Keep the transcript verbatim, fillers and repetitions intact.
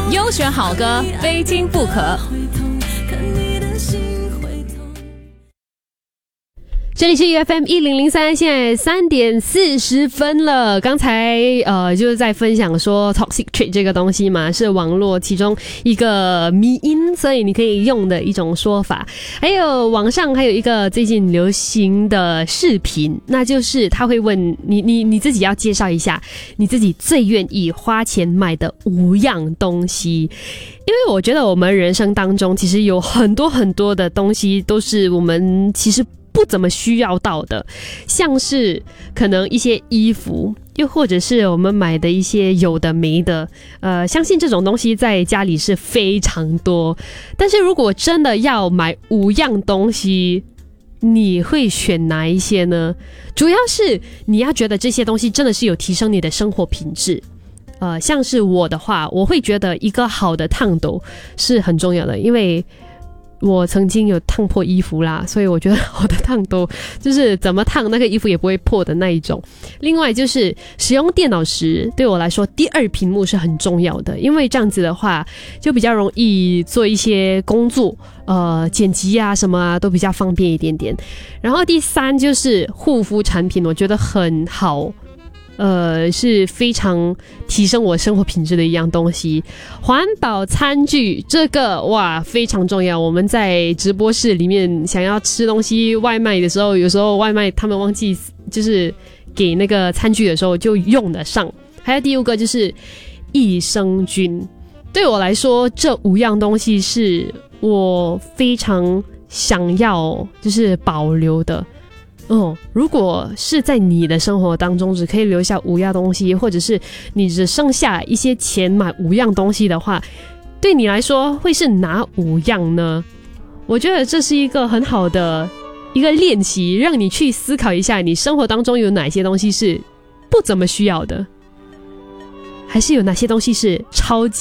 优选好歌，非听不可。这里是 U F M 一零零三，现在三点四十分了。刚才呃就是在分享说 toxic trait 这个东西嘛，是网络其中一个迷因，所以你可以用的一种说法。还有网上还有一个最近流行的视频，那就是他会问你你你自己要介绍一下你自己最愿意花钱买的五样东西。因为我觉得我们人生当中其实有很多很多的东西都是我们其实不怎么需要到的，像是可能一些衣服，又或者是我们买的一些有的没的，呃，相信这种东西在家里是非常多。但是如果真的要买五样东西，你会选哪一些呢？主要是你要觉得这些东西真的是有提升你的生活品质。呃，像是我的话，我会觉得一个好的烫斗是很重要的，因为我曾经有烫破衣服啦，所以我觉得我的烫斗就是怎么烫那个衣服也不会破的那一种。另外就是使用电脑时，对我来说第二屏幕是很重要的，因为这样子的话就比较容易做一些工作，呃，剪辑啊什么啊都比较方便一点点。然后第三就是护肤产品，我觉得很好。呃，是非常提升我生活品质的一样东西。环保餐具这个哇非常重要，我们在直播室里面想要吃东西外卖的时候，有时候外卖他们忘记就是给那个餐具的时候就用得上。还有第五个就是益生菌，对我来说这五样东西是我非常想要就是保留的。哦，如果是在你的生活当中只可以留下五样东西，或者是你只剩下一些钱买五样东西的话，对你来说会是哪五样呢？我觉得这是一个很好的一个练习，让你去思考一下你生活当中有哪些东西是不怎么需要的，还是有哪些东西是超级